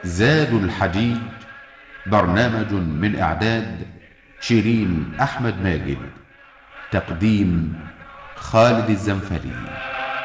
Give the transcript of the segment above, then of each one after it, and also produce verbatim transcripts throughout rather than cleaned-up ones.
زاد الحجيج، برنامج من إعداد شيرين أحمد ماجد، تقديم خالد الزنفلي.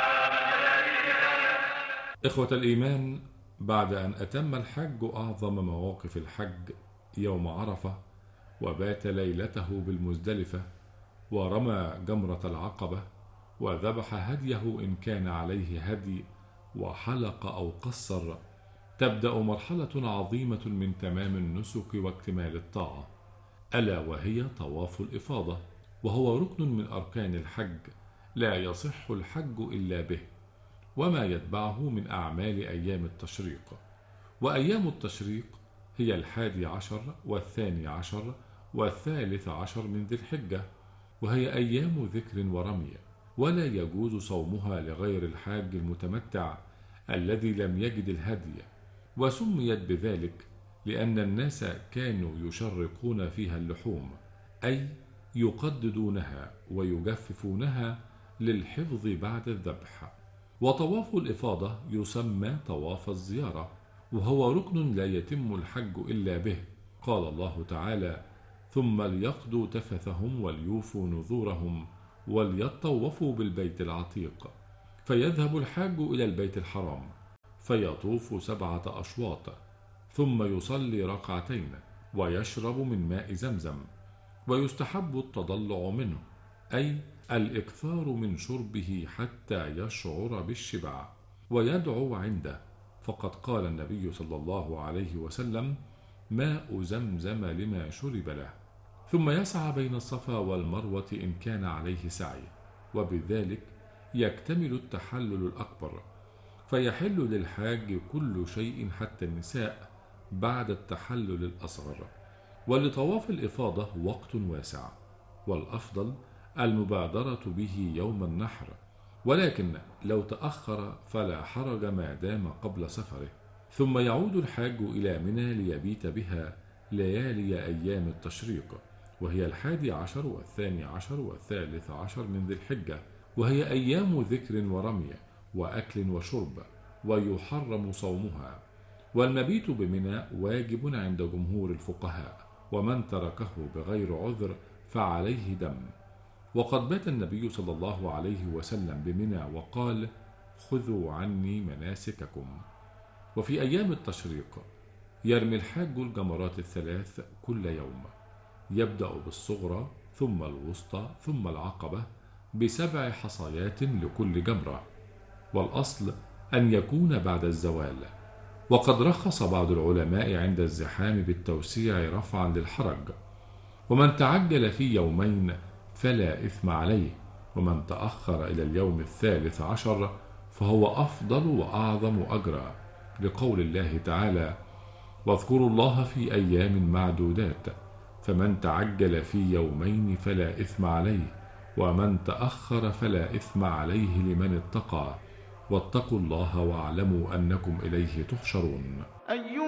إخوة الإيمان، بعد أن أتم الحج أعظم مواقف الحج يوم عرفة، وبات ليلته بالمزدلفة، ورمى جمرة العقبة، وذبح هديه إن كان عليه هدي، وحلق أو قصر، تبدأ مرحلة عظيمة من تمام النسك واكتمال الطاعة، ألا وهي طواف الإفاضة، وهو ركن من أركان الحج، لا يصح الحج إلا به، وما يتبعه من أعمال أيام التشريق. وأيام التشريق هي الحادي عشر والثاني عشر والثالث عشر من ذي الحجة، وهي أيام ذكر ورمي، ولا يجوز صومها لغير الحاج المتمتع الذي لم يجد الهدي. وسميت بذلك لأن الناس كانوا يشرقون فيها اللحوم، أي يقددونها ويجففونها للحفظ بعد الذبح. وطواف الإفاضة يسمى طواف الزيارة، وهو ركن لا يتم الحج إلا به. قال الله تعالى: ثم ليقضوا تفثهم وليوفوا نذورهم وليطوفوا بالبيت العتيق. فيذهب الحاج إلى البيت الحرام فيطوف سبعة أشواط، ثم يصلي ركعتين ويشرب من ماء زمزم، ويستحب التضلع منه، أي الإكثار من شربه حتى يشعر بالشبع، ويدعو عنده، فقد قال النبي صلى الله عليه وسلم: ماء زمزم لما شرب له. ثم يسعى بين الصفا والمروة إن كان عليه سعي، وبذلك يكتمل التحلل الأكبر، فيحل للحاج كل شيء حتى النساء بعد التحلل الأصغر. ولطواف الإفاضة وقت واسع، والأفضل المبادرة به يوم النحر، ولكن لو تأخر فلا حرج ما دام قبل سفره. ثم يعود الحاج إلى منى ليبيت بها ليالي أيام التشريق، وهي الحادي عشر والثاني عشر والثالث عشر من ذي الحجة، وهي أيام ذكر ورمي وأكل وشرب، ويحرم صومها. والمبيت بمنى واجب عند جمهور الفقهاء، ومن تركه بغير عذر فعليه دم. وقد بات النبي صلى الله عليه وسلم بمنى وقال: خذوا عني مناسككم. وفي أيام التشريق يرمي الحاج الجمرات الثلاث كل يوم، يبدأ بالصغرى ثم الوسطى ثم العقبة بسبع حصيات لكل جمرة، والأصل أن يكون بعد الزوال. وقد رخص بعض العلماء عند الزحام بالتوسيع رفعا للحرج، ومن تعجل في يومين فلا إثم عليه، ومن تأخر إلى اليوم الثالث عشر فهو أفضل وأعظم أجرا، لقول الله تعالى: واذكروا الله في أيام معدودات، فمن تعجل في يومين فلا إثم عليه، ومن تأخر فلا إثم عليه لمن اتقى، واتقوا الله واعلموا أنكم إليه تحشرون.